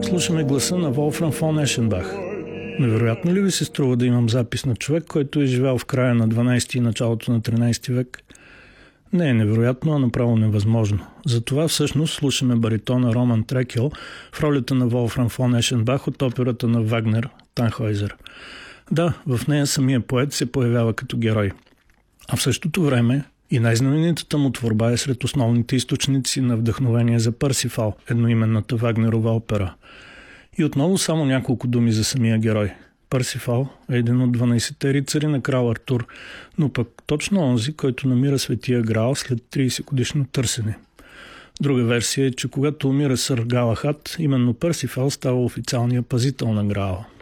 слушаме гласа на Волфрам фон Ешенбах. Невероятно ли ви се струва да имам запис на човек, който е живял в края на 12 и началото на 13 век? Не е невероятно, а направо невъзможно. Затова всъщност слушаме баритона Роман Трекел в ролята на Волфрам фон Ешенбах от операта на Вагнер «Танхойзер». Да, в нея самия поет се появява като герой. А в същото време и най-знаменитата му творба е сред основните източници на вдъхновение за Парсифал, едноименната Вагнерова опера. И отново само няколко думи за самия герой. Парсифал е един от 12-те рицари на крал Артур, но пък точно онзи, който намира Светия Граал след 30 годишно търсене. Друга версия е, че когато умира сър Галахад, именно Парсифал става официалния пазител на Граала.